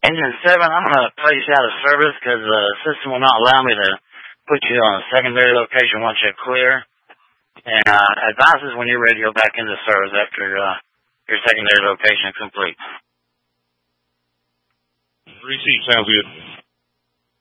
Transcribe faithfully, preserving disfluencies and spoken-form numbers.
Engine seven, I'm going to place you out of service because the system will not allow me to put you on a secondary location once you're clear. And uh, advises when you're ready to go back into service after uh, your secondary location is complete. Receipt sounds good.